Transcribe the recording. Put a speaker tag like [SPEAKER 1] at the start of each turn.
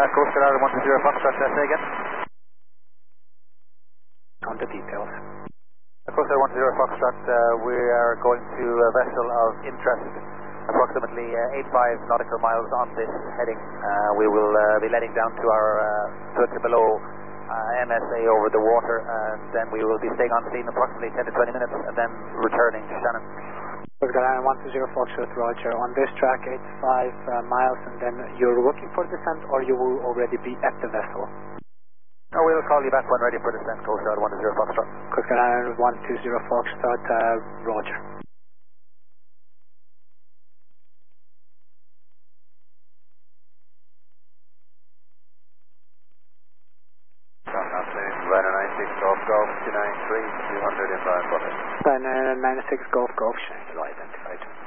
[SPEAKER 1] Coast Guard 120 Foxtrot, say again.
[SPEAKER 2] On the details.
[SPEAKER 1] Coast Guard 120 Foxtrot, we are going to a vessel of interest, approximately 85 nautical miles on this heading. We will be letting down to our below MSA over the water, and then we will be staying on scene approximately 10 to 20 minutes, and then returning to Shannon.
[SPEAKER 2] Coast Guard 120 Foxtrot, Roger. On this track, 85 miles, and then you're looking for descent, or you will already be at the vessel?
[SPEAKER 1] No, we'll call you back when ready for descent, Coast Guard 120 Foxtrot.
[SPEAKER 2] Coast Guard 120 Foxtrot, Roger.
[SPEAKER 1] Liner 96 Golf Golf 293 200 inbound bucket.
[SPEAKER 2] Liner 96 Golf Golf, Shannon, identified.